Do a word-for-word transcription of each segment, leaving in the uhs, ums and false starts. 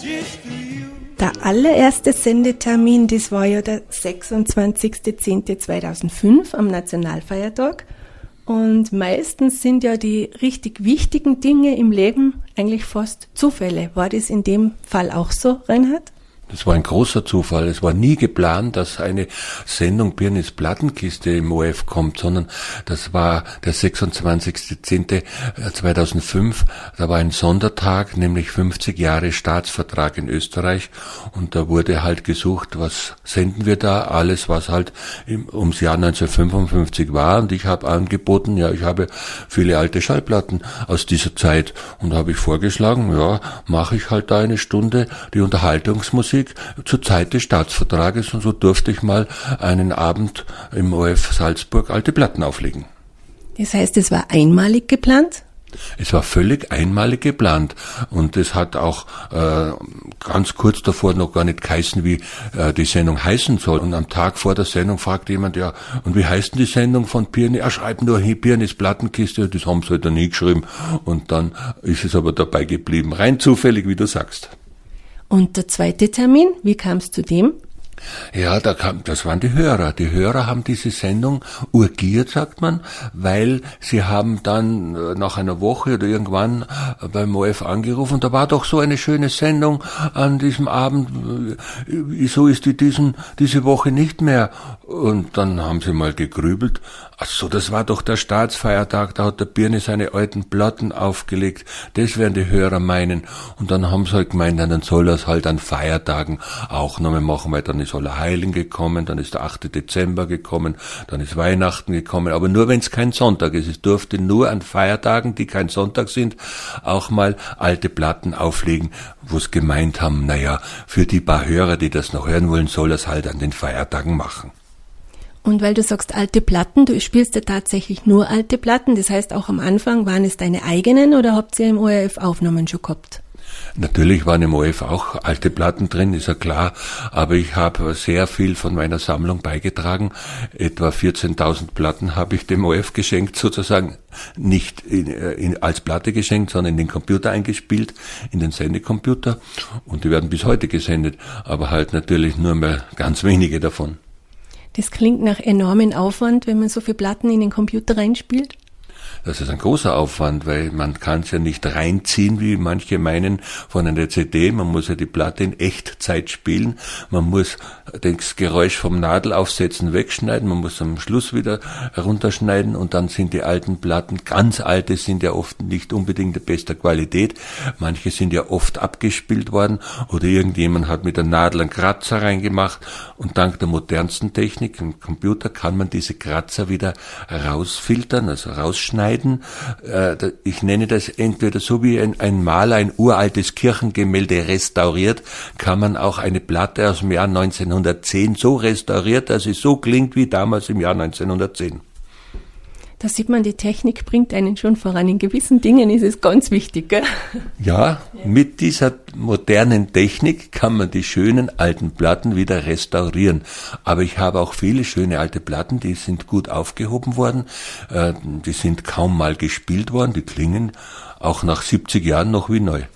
Der allererste Sendetermin, das war ja der sechsundzwanzigster zehnter zweitausendfünf am Nationalfeiertag. Und meistens sind ja die richtig wichtigen Dinge im Leben eigentlich fast Zufälle. War das in dem Fall auch so, Reinhard? Das war ein großer Zufall. Es war nie geplant, dass eine Sendung Pirnis Plattenkiste im O R F kommt, sondern das war der sechsundzwanzigster zehnter zweitausendfünf. Da war ein Sondertag, nämlich fünfzig Jahre Staatsvertrag in Österreich. Und da wurde halt gesucht, was senden wir da? Alles, was halt im, ums Jahr neunzehnhundertfünfundfünfzig war. Und ich habe angeboten, ja, ich habe viele alte Schallplatten aus dieser Zeit. Und da habe ich vorgeschlagen, ja, mache ich halt da eine Stunde die Unterhaltungsmusik zur Zeit des Staatsvertrages, und so durfte ich mal einen Abend im O R F Salzburg alte Platten auflegen. Das heißt, es war einmalig geplant? Es war völlig einmalig geplant, und es hat auch äh, ganz kurz davor noch gar nicht geheißen, wie äh, die Sendung heißen soll. Und am Tag vor der Sendung fragt jemand, ja, und wie heißt denn die Sendung von Pirni? Er schreibt nur Pirnis Plattenkiste, das haben sie halt nie geschrieben, und dann ist es aber dabei geblieben, rein zufällig, wie du sagst. Und der zweite Termin, wie kam es zu dem? Ja, da kam, das waren die Hörer. Die Hörer haben diese Sendung urgiert, sagt man, weil sie haben dann nach einer Woche oder irgendwann beim O R F angerufen, da war doch so eine schöne Sendung an diesem Abend, wieso ist die diesen, diese Woche nicht mehr? Und dann haben sie mal gegrübelt. Ach so, das war doch der Staatsfeiertag, da hat der Pirni seine alten Platten aufgelegt. Das werden die Hörer meinen. Und dann haben sie halt gemeint, dann soll er es halt an Feiertagen auch nochmal machen, weil dann ist Allerheiligen gekommen, dann ist der achter Dezember gekommen, dann ist Weihnachten gekommen, aber nur wenn es kein Sonntag ist. Es durfte nur an Feiertagen, die kein Sonntag sind, auch mal alte Platten auflegen, wo es gemeint haben, naja, für die paar Hörer, die das noch hören wollen, soll er es halt an den Feiertagen machen. Und weil du sagst alte Platten, du spielst ja tatsächlich nur alte Platten, das heißt auch am Anfang, waren es deine eigenen oder habt ihr im O R F Aufnahmen schon gehabt? Natürlich waren im O R F auch alte Platten drin, ist ja klar, aber ich habe sehr viel von meiner Sammlung beigetragen. Etwa vierzehntausend Platten habe ich dem O R F geschenkt, sozusagen nicht in, in, als Platte geschenkt, sondern in den Computer eingespielt, in den Sendecomputer, und die werden bis heute gesendet, aber halt natürlich nur mehr ganz wenige davon. Das klingt nach enormen Aufwand, wenn man so viele Platten in den Computer reinspielt. Das ist ein großer Aufwand, weil man kann es ja nicht reinziehen, wie manche meinen, von einer C D. Man muss ja die Platte in Echtzeit spielen. Man muss das Geräusch vom Nadelaufsetzen wegschneiden. Man muss am Schluss wieder runterschneiden, und dann sind die alten Platten, ganz alte, sind ja oft nicht unbedingt der bester Qualität. Manche sind ja oft abgespielt worden, oder irgendjemand hat mit der Nadel einen Kratzer reingemacht, und dank der modernsten Technik im Computer kann man diese Kratzer wieder rausfiltern, also rausschneiden. Ich nenne das entweder so wie ein, ein Maler ein uraltes Kirchengemälde restauriert, kann man auch eine Platte aus dem Jahr neunzehnhundertzehn so restauriert, dass sie so klingt wie damals im Jahr neunzehnhundertzehn. Da sieht man, die Technik bringt einen schon voran. In gewissen Dingen ist es ganz wichtig, gell? Ja, mit dieser modernen Technik kann man die schönen alten Platten wieder restaurieren. Aber ich habe auch viele schöne alte Platten, die sind gut aufgehoben worden, äh, die sind kaum mal gespielt worden, die klingen auch nach siebzig Jahren noch wie neu.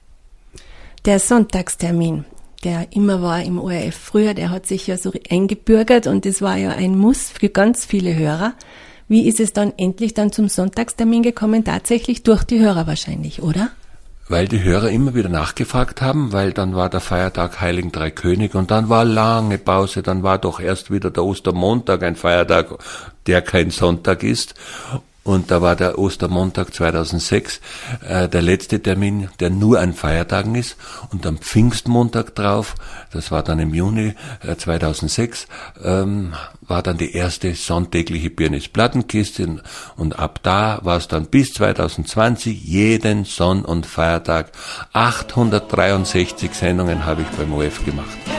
Der Sonntagstermin, der immer war im O R F früher, der hat sich ja so eingebürgert, und das war ja ein Muss für ganz viele Hörer. Wie ist es dann endlich dann zum Sonntagstermin gekommen? Tatsächlich durch die Hörer wahrscheinlich, oder? Weil die Hörer immer wieder nachgefragt haben, weil dann war der Feiertag Heiligen Drei Könige, und dann war lange Pause, dann war doch erst wieder der Ostermontag, ein Feiertag, der kein Sonntag ist. Und da war der Ostermontag zweitausendsechs äh, der letzte Termin, der nur an Feiertagen ist. Und am Pfingstmontag drauf, das war dann im Juni äh, zweitausendsechs, ähm, war dann die erste sonntägliche Pirnis Plattenkiste. Und ab da war es dann bis zweitausendzwanzig jeden Sonn- und Feiertag. achthundertdreiundsechzig Sendungen habe ich beim O R F gemacht.